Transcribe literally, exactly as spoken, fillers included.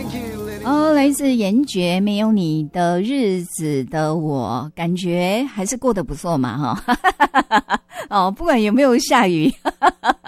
哦，来自严爵，没有你的日子的我，感觉还是过得不错嘛，哈、哦，哦，不管有没有下雨，